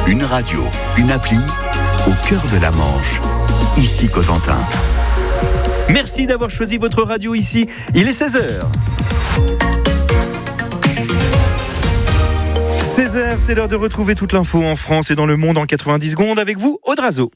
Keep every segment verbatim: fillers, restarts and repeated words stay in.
Une radio, une appli, au cœur de la Manche. Ici Cotentin. Merci d'avoir choisi votre radio ici. Il est seize heures. seize heures, c'est l'heure de retrouver toute l'info en France et dans le monde en quatre-vingt-dix secondes avec vous, Aude Razo.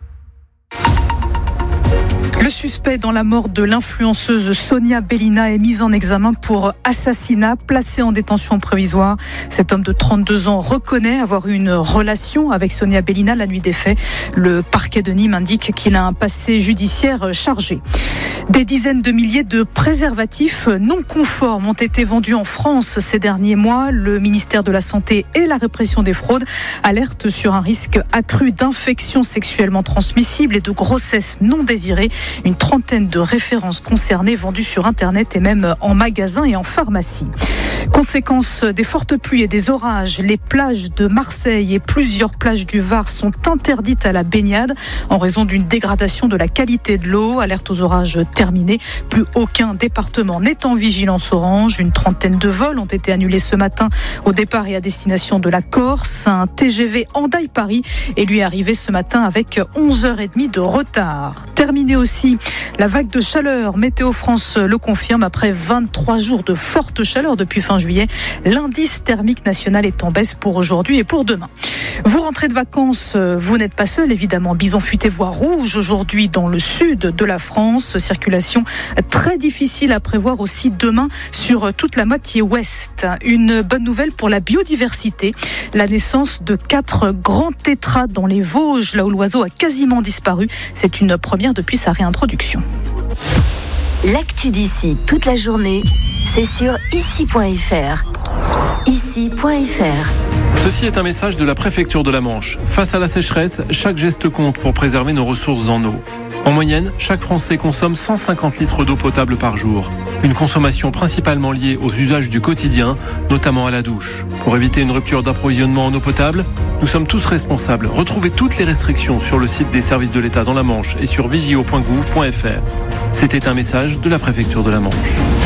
Le suspect dans la mort de l'influenceuse Sonia Bellina est mis en examen pour assassinat, placé en détention provisoire. Cet homme de trente-deux ans reconnaît avoir eu une relation avec Sonia Bellina la nuit des faits. Le parquet de Nîmes indique qu'il a un passé judiciaire chargé. Des dizaines de milliers de préservatifs non conformes ont été vendus en France ces derniers mois. Le ministère de la Santé et la répression des fraudes alertent sur un risque accru d'infections sexuellement transmissibles et de grossesses non désirées. Une trentaine de références concernées vendues sur Internet et même en magasin et en pharmacie. Conséquence des fortes pluies et des orages, les plages de Marseille et plusieurs plages du Var sont interdites à la baignade en raison d'une dégradation de la qualité de l'eau. Alerte aux orages terminée. Plus aucun département n'est en vigilance orange. Une trentaine de vols ont été annulés ce matin au départ et à destination de la Corse. Un T G V Hendaye-Paris est lui arrivé ce matin avec onze heures trente de retard. Terminé aussi la vague de chaleur. Météo France le confirme. Après vingt-trois jours de forte chaleur depuis fin juillet, l'indice thermique national est en baisse pour aujourd'hui et pour demain. Vous rentrez de vacances, vous n'êtes pas seul évidemment. Bison futé voie rouge aujourd'hui dans le sud de la France. Circulation très difficile à prévoir aussi demain sur toute la moitié ouest. Une bonne nouvelle pour la biodiversité. La naissance de quatre grands tétras dans les Vosges, là où l'oiseau a quasiment disparu. C'est une première depuis sa réintroduction. L'actu d'ici toute la journée, c'est sur ici point f r. ici point f r. Ceci est un message de la préfecture de la Manche. Face à la sécheresse, chaque geste compte pour préserver nos ressources en eau. En moyenne, chaque Français consomme cent cinquante litres d'eau potable par jour. Une consommation principalement liée aux usages du quotidien, notamment à la douche. Pour éviter une rupture d'approvisionnement en eau potable, nous sommes tous responsables. Retrouvez toutes les restrictions sur le site des services de l'État dans la Manche et sur vigio point gouv point f r. C'était un message de la préfecture de la Manche.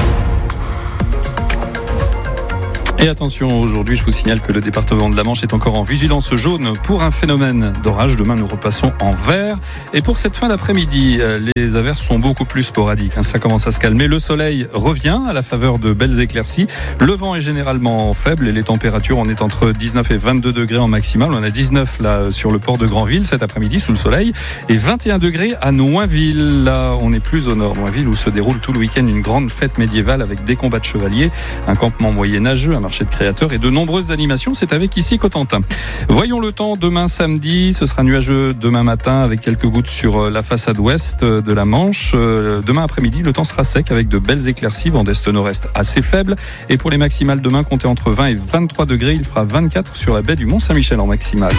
Et attention, aujourd'hui, je vous signale que le département de la Manche est encore en vigilance jaune pour un phénomène d'orage. Demain, nous repassons en vert. Et pour cette fin d'après-midi, les averses sont beaucoup plus sporadiques. Ça commence à se calmer. Le soleil revient à la faveur de belles éclaircies. Le vent est généralement faible et les températures, on est entre dix-neuf et vingt-deux degrés en maximal. On a dix-neuf là sur le port de Granville cet après-midi sous le soleil et vingt et un degrés à Noinville. Là, on est plus au nord, Noinville, où se déroule tout le week-end une grande fête médiévale avec des combats de chevaliers, un campement moyenâgeux, un marché de créateurs et de nombreuses animations. C'est avec ici Cotentin. Voyons le temps demain samedi. Ce sera nuageux demain matin avec quelques gouttes sur la façade ouest de la Manche. Demain après-midi, le temps sera sec avec de belles éclaircies, vent d'est-nord-est assez faible. Et pour les maximales demain, comptez entre vingt et vingt-trois degrés. Il fera vingt-quatre sur la baie du Mont-Saint-Michel en maximale.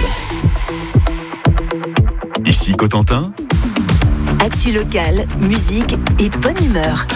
Ici Cotentin. Actu locale, musique et bonne humeur.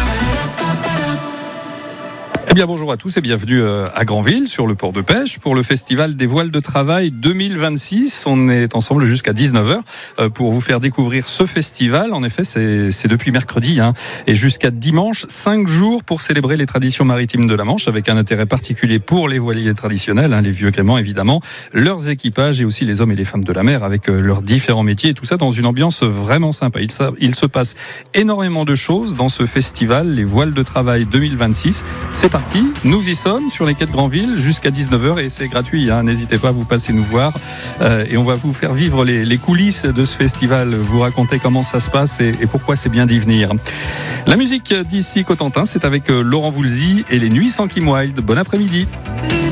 Eh bien bonjour à tous et bienvenue à Granville sur le port de pêche pour le festival des voiles de travail deux mille vingt-six. On est ensemble jusqu'à dix-neuf heures pour vous faire découvrir ce festival. En effet, c'est, c'est depuis mercredi hein, et jusqu'à dimanche, cinq jours pour célébrer les traditions maritimes de la Manche avec un intérêt particulier pour les voiliers traditionnels, hein, les vieux gréments évidemment, leurs équipages et aussi les hommes et les femmes de la mer avec leurs différents métiers et tout ça dans une ambiance vraiment sympa. Il, il se passe énormément de choses dans ce festival, les voiles de travail deux mille vingt-six. C'est parti. Nous y sommes sur les quais de Granville jusqu'à dix-neuf heures et c'est gratuit, hein. N'hésitez pas à vous passer nous voir euh, et on va vous faire vivre les, les coulisses de ce festival, vous raconter comment ça se passe et, et pourquoi c'est bien d'y venir. La musique d'ici Cotentin, c'est avec Laurent Voulzy et les Nuits sans Kim Wilde. Bon après-midi.